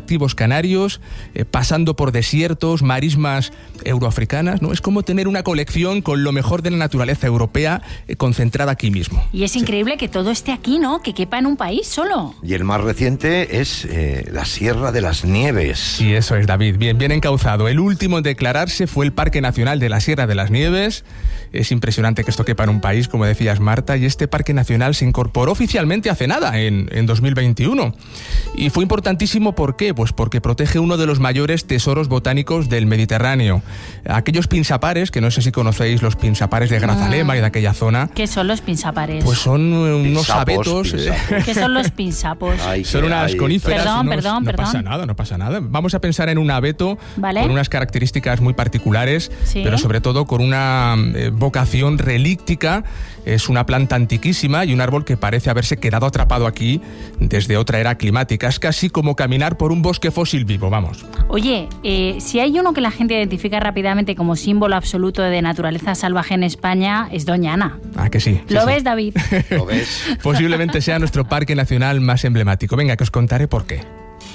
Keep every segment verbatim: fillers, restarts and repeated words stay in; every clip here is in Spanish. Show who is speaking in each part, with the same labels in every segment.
Speaker 1: atractivos canarios, eh, pasando por desiertos, marismas euroafricanas, ¿no? Es como tener una colección con lo mejor de la naturaleza europea eh, concentrada aquí mismo.
Speaker 2: Y es increíble sí. que todo esté aquí, ¿no? Que quepa en un país solo.
Speaker 3: Y el más reciente es eh, la Sierra de las Nieves.
Speaker 1: Sí, eso es, David. Bien, bien encauzado. El último en declararse fue el Parque Nacional de la Sierra de las Nieves. Es impresionante que esto quepa en un país, como decías, Marta, y este Parque Nacional se incorporó oficialmente hace nada, en, en dos mil veintiuno. Y fue importantísimo, ¿por qué? Pues porque protege uno de los mayores tesoros botánicos del Mediterráneo. Aquellos pinsapares, que no sé si conocéis los pinsapares de Grazalema mm. y de aquella zona.
Speaker 2: ¿Qué son los pinsapares?
Speaker 1: Pues son unos
Speaker 3: pinsapos,
Speaker 1: abetos.
Speaker 3: pinsapos.
Speaker 2: ¿Qué son los pinsapos?
Speaker 3: Ay,
Speaker 1: son unas
Speaker 3: ay.
Speaker 1: coníferas.
Speaker 2: Perdón,
Speaker 1: unos,
Speaker 2: perdón,
Speaker 1: no
Speaker 2: perdón.
Speaker 1: pasa nada, no pasa nada. Vamos a pensar en un abeto
Speaker 2: ¿Vale?
Speaker 1: con unas características muy particulares,
Speaker 2: ¿Sí?
Speaker 1: pero sobre todo con una eh, vocación relíctica. Es una planta antiquísima y un árbol que parece haberse quedado atrapado aquí desde otra era climática. Es casi como caminar por un bosque fósil vivo, vamos.
Speaker 2: Oye, eh, si hay uno que la gente identifica rápidamente como símbolo absoluto de naturaleza salvaje en España, es Doñana.
Speaker 1: Ah, que sí. sí
Speaker 2: ¿Lo
Speaker 1: sí.
Speaker 2: ves, David?
Speaker 3: ¿Lo ves?
Speaker 1: Posiblemente sea nuestro parque nacional más emblemático. Venga, que os contaré por qué.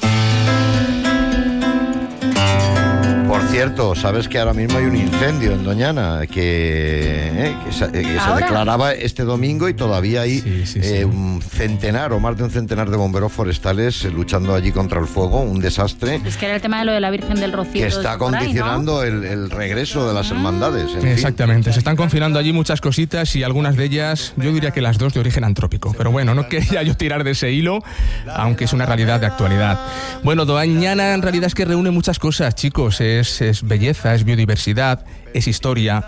Speaker 3: Por cierto, sabes que ahora mismo hay un incendio en Doñana que, eh, que, se, que se declaraba este domingo y todavía hay sí, sí, sí. Eh, un centenar o más de un centenar de bomberos forestales eh, luchando allí contra el fuego, un desastre.
Speaker 2: Es que era el tema de lo de la Virgen del Rocío.
Speaker 3: Que está condicionando ahí, ¿no? el, el regreso de las hermandades. En
Speaker 1: Exactamente,
Speaker 3: fin.
Speaker 1: Se están confinando allí muchas cositas y algunas de ellas, yo diría que las dos de origen antrópico. Pero bueno, no quería yo tirar de ese hilo, aunque es una realidad de actualidad. Bueno, Doñana en realidad es que reúne muchas cosas, chicos. Es Es, es belleza, es biodiversidad, es historia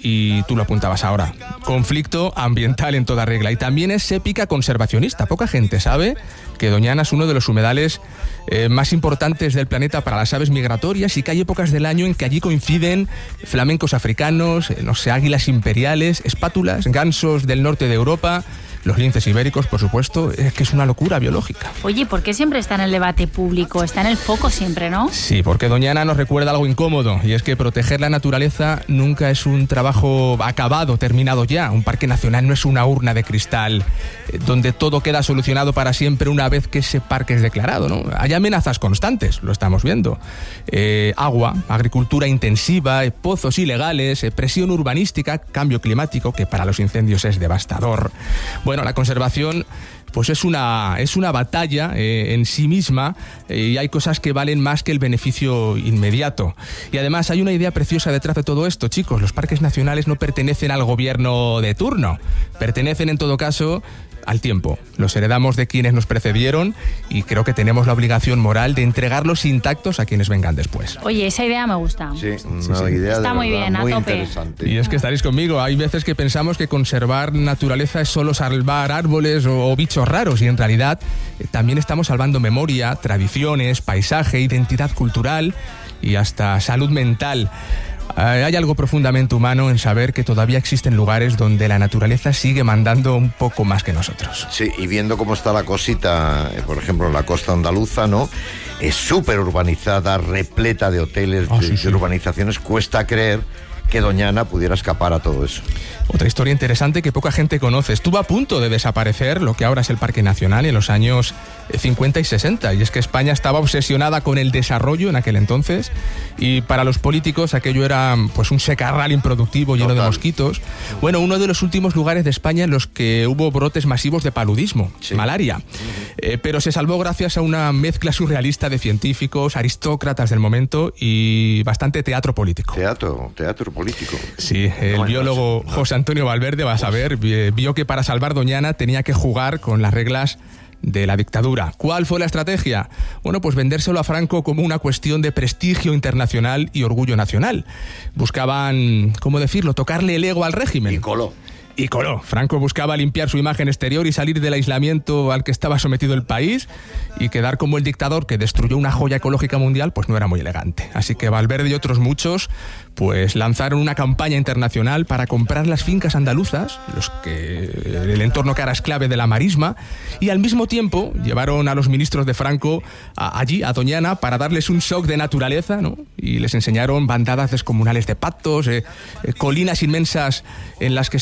Speaker 1: y tú lo apuntabas ahora. Conflicto ambiental en toda regla y también es épica conservacionista. Poca gente sabe que Doñana es uno de los humedales eh, más importantes del planeta para las aves migratorias y que hay épocas del año en que allí coinciden flamencos africanos, eh, no sé, águilas imperiales, espátulas, gansos del norte de Europa, los linces ibéricos, por supuesto. Es que es una locura biológica.
Speaker 2: Oye, ¿por qué siempre está en el debate público? Está en el foco siempre, ¿no?
Speaker 1: Sí, porque Doñana nos recuerda algo incómodo, y es que proteger la naturaleza nunca es un trabajo acabado, terminado ya. Un parque nacional no es una urna de cristal eh, donde todo queda solucionado para siempre una vez que ese parque es declarado, ¿no? Hay amenazas constantes, lo estamos viendo. Eh, agua, agricultura intensiva, eh, pozos ilegales, eh, presión urbanística, cambio climático, que para los incendios es devastador. Bueno, la conservación pues es una, es una batalla eh, en sí misma eh, y hay cosas que valen más que el beneficio inmediato. Y además hay una idea preciosa detrás de todo esto, chicos. Los parques nacionales no pertenecen al gobierno de turno, pertenecen en todo caso al tiempo. Los heredamos de quienes nos precedieron y creo que tenemos la obligación moral de entregarlos intactos a quienes vengan después.
Speaker 2: Oye, esa idea me gusta.
Speaker 3: Sí, una
Speaker 1: sí, sí.
Speaker 3: idea
Speaker 2: Está
Speaker 3: de
Speaker 2: muy
Speaker 3: verdad,
Speaker 2: bien, a
Speaker 3: muy
Speaker 2: tope.
Speaker 3: interesante.
Speaker 1: Y es que estaréis conmigo, hay veces que pensamos que conservar naturaleza es solo salvar árboles o, o bichos raros y en realidad eh, también estamos salvando memoria, tradiciones, paisaje, identidad cultural y hasta salud mental. Hay algo profundamente humano en saber que todavía existen lugares donde la naturaleza sigue mandando un poco más que nosotros.
Speaker 3: Sí, y viendo cómo está la cosita, eh, por ejemplo, en la costa andaluza, ¿no? Es súper urbanizada, repleta de hoteles,
Speaker 1: oh,
Speaker 3: de,
Speaker 1: sí, sí.
Speaker 3: de urbanizaciones. Cuesta creer que Doñana pudiera escapar a todo eso.
Speaker 1: Otra historia interesante que poca gente conoce. Estuvo a punto de desaparecer lo que ahora es el Parque Nacional en los años cincuenta y sesenta. Y es que España estaba obsesionada con el desarrollo en aquel entonces. Y para los políticos aquello era pues un secarral improductivo lleno Total. de mosquitos. Bueno, uno de los últimos lugares de España en los que hubo brotes masivos de paludismo, sí. malaria. Eh, pero se salvó gracias a una mezcla surrealista de científicos, aristócratas del momento y bastante teatro político.
Speaker 3: Teatro, teatro político.
Speaker 1: Sí, el bueno, biólogo no. José Antonio Valverde, vas a ver, vio que para salvar Doñana tenía que jugar con las reglas de la dictadura. ¿Cuál fue la estrategia? Bueno, pues vendérselo a Franco como una cuestión de prestigio internacional y orgullo nacional. Buscaban, ¿cómo decirlo?, tocarle el ego al régimen.
Speaker 3: Y coló.
Speaker 1: Y coló. Franco buscaba limpiar su imagen exterior y salir del aislamiento al que estaba sometido el país y quedar como el dictador que destruyó una joya ecológica mundial, pues no era muy elegante. Así que Valverde y otros muchos pues lanzaron una campaña internacional para comprar las fincas andaluzas, los que el entorno que ahora es clave de la marisma, y al mismo tiempo llevaron a los ministros de Franco a, allí, a Doñana, para darles un shock de naturaleza, ¿no? Y les enseñaron bandadas descomunales de patos, eh, eh, colinas inmensas en las que se veía gas,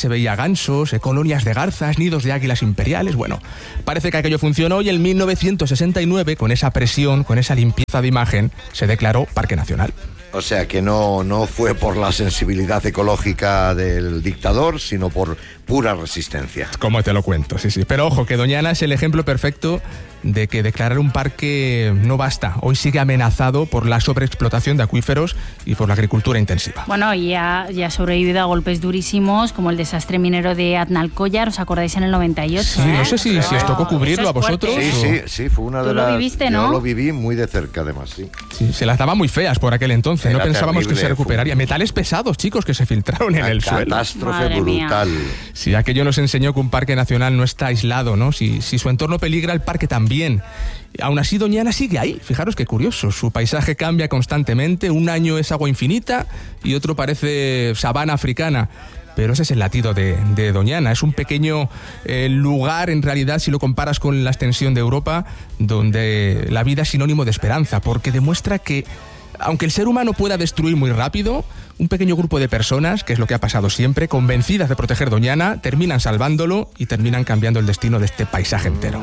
Speaker 1: gansos, eh, colonias de garzas, nidos de águilas imperiales. Bueno, parece que aquello funcionó y en mil novecientos sesenta y nueve, con esa presión, con esa limpieza de imagen, se declaró Parque Nacional.
Speaker 3: O sea que no, no fue por la sensibilidad ecológica del dictador, sino por pura resistencia.
Speaker 1: Como te lo cuento, sí, sí. Pero ojo, que Doñana es el ejemplo perfecto de que declarar un parque no basta. Hoy sigue amenazado por la sobreexplotación de acuíferos y por la agricultura intensiva.
Speaker 2: Bueno, y ha, ya ha sobrevivido a golpes durísimos, como el desastre minero de Aznalcóllar, ¿os acordáis en el noventa y ocho?
Speaker 1: Sí,
Speaker 2: ¿eh?
Speaker 1: no sé si, si os tocó cubrirlo a vosotros.
Speaker 3: Sí,
Speaker 1: o...
Speaker 3: sí, sí, fue una de
Speaker 2: ¿Tú
Speaker 3: las...
Speaker 2: lo viviste, no?
Speaker 3: Yo lo viví muy de cerca, además, sí.
Speaker 1: Sí, se las daba muy feas por aquel entonces. Era no pensábamos terrible, que se recuperaría. Fue... Metales pesados, chicos, que se filtraron en el suelo.
Speaker 3: Catástrofe brutal.
Speaker 1: Sí, aquello nos enseñó que un parque nacional no está aislado, ¿no? Si, si su entorno peligra, el parque también. Aún así, Doñana sigue ahí. Fijaros qué curioso. Su paisaje cambia constantemente. Un año es agua infinita y otro parece sabana africana. Pero ese es el latido de, de Doñana. Es un pequeño eh, lugar, en realidad, si lo comparas con la extensión de Europa, donde la vida es sinónimo de esperanza, porque demuestra que, aunque el ser humano pueda destruir muy rápido, un pequeño grupo de personas, que es lo que ha pasado siempre, convencidas de proteger Doñana, terminan salvándolo y terminan cambiando el destino de este paisaje entero.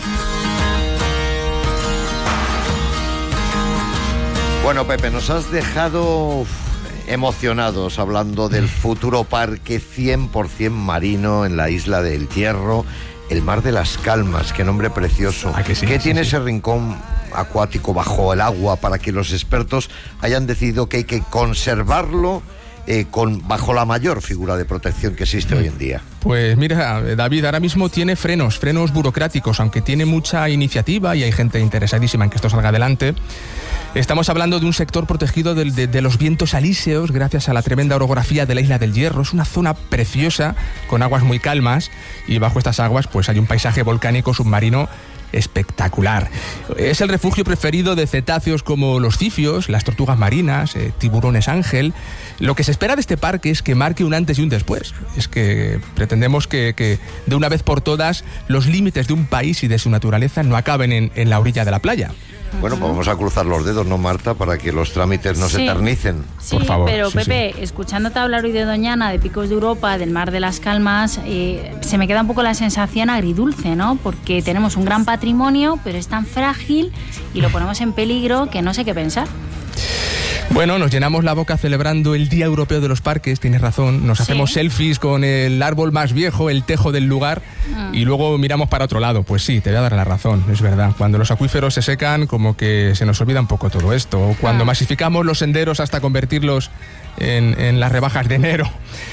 Speaker 3: Bueno, Pepe, nos has dejado emocionados hablando del futuro parque cien por ciento marino en la isla del Hierro, el Mar de las Calmas. Qué nombre precioso.
Speaker 1: ¿Ah, que sí?
Speaker 3: ¿Qué
Speaker 1: sí,
Speaker 3: tiene
Speaker 1: sí.
Speaker 3: ese rincón acuático bajo el agua para que los expertos hayan decidido que hay que conservarlo eh, con, bajo la mayor figura de protección que existe mm. hoy en día?
Speaker 1: Pues mira, David, ahora mismo tiene frenos, frenos burocráticos, aunque tiene mucha iniciativa y hay gente interesadísima en que esto salga adelante. Estamos hablando de un sector protegido de, de, de los vientos alíseos gracias a la tremenda orografía de la isla del Hierro. Es una zona preciosa con aguas muy calmas y bajo estas aguas pues hay un paisaje volcánico submarino espectacular. Es el refugio preferido de cetáceos como los cifios, las tortugas marinas, eh, tiburones ángel. Lo que se espera de este parque es que marque un antes y un después. Es que pretendemos que, que de una vez por todas los límites de un país y de su naturaleza no acaben en, en la orilla de la playa.
Speaker 3: Bueno, pues vamos a cruzar los dedos, ¿no, Marta? Para que los trámites no sí. se eternicen.
Speaker 2: Sí,
Speaker 1: por favor.
Speaker 2: Pero
Speaker 1: sí,
Speaker 2: Pepe,
Speaker 1: sí.
Speaker 2: escuchándote hablar hoy de Doñana, de Picos de Europa, del Mar de las Calmas, eh, se me queda un poco la sensación agridulce, ¿no? Porque tenemos un gran patrimonio, pero es tan frágil y lo ponemos en peligro que no sé qué pensar.
Speaker 1: Bueno, nos llenamos la boca celebrando el Día Europeo de los Parques, tienes razón, nos ¿Sí? hacemos selfies con el árbol más viejo, el tejo del lugar, mm. y luego miramos para otro lado. Pues sí, te voy a dar la razón, es verdad. Cuando los acuíferos se secan, como que se nos olvida un poco todo esto. O cuando ah. masificamos los senderos hasta convertirlos en, en las rebajas de enero.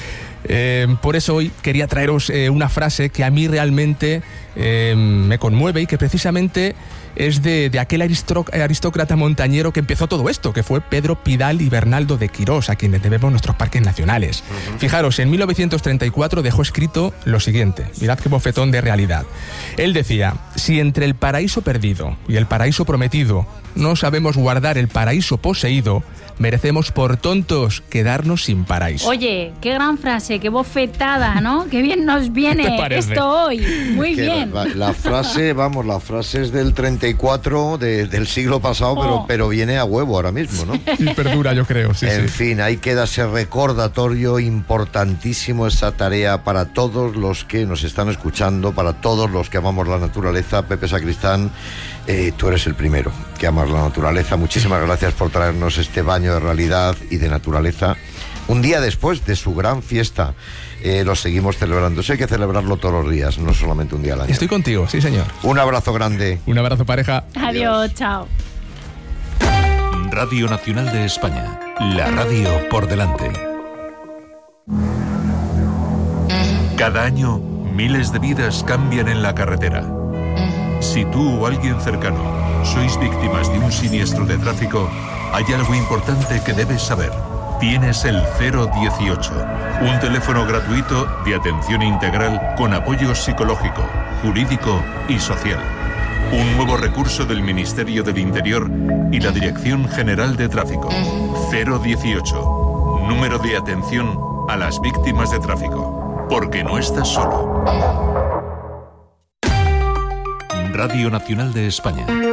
Speaker 1: Eh, por eso hoy quería traeros eh, una frase que a mí realmente eh, me conmueve y que precisamente es de, de aquel aristócrata montañero que empezó todo esto, que fue Pedro Pidal y Bernaldo de Quirós, a quienes debemos nuestros parques nacionales. Uh-huh. Fijaros, en mil novecientos treinta y cuatro dejó escrito lo siguiente, mirad qué bofetón de realidad. Él decía, si entre el paraíso perdido y el paraíso prometido no sabemos guardar el paraíso poseído, merecemos por tontos quedarnos sin paraíso.
Speaker 2: Oye, qué gran frase, qué bofetada, ¿no? Qué bien nos viene esto hoy. Muy bien.
Speaker 3: La, la frase, vamos, la frase es del treinta y cuatro de, del siglo pasado, oh. pero, pero viene a huevo ahora mismo, ¿no?
Speaker 1: Y perdura, yo creo, sí,
Speaker 3: En
Speaker 1: sí.
Speaker 3: fin, ahí queda ese recordatorio importantísimo, esa tarea para todos los que nos están escuchando, para todos los que amamos la naturaleza. Pepe Sacristán, eh, tú eres el primero que amas la naturaleza. Muchísimas gracias por traernos este baño de realidad y de naturaleza. Un día después de su gran fiesta, eh, lo seguimos celebrando. Eso hay que celebrarlo todos los días, no solamente un día al año.
Speaker 1: Estoy contigo, sí señor.
Speaker 3: Un abrazo grande.
Speaker 1: Un abrazo, pareja.
Speaker 2: Adiós, Adiós. Chao.
Speaker 4: Radio Nacional de España, la radio por delante. Cada año, miles de vidas cambian en la carretera. Si tú o alguien cercano sois víctimas de un siniestro de tráfico, hay algo importante que debes saber. Tienes el cero dieciocho, un teléfono gratuito de atención integral con apoyo psicológico, jurídico y social. Un nuevo recurso del Ministerio del Interior y la Dirección General de Tráfico. cero dieciocho, número de atención a las víctimas de tráfico. Porque no estás solo. Radio Nacional de España.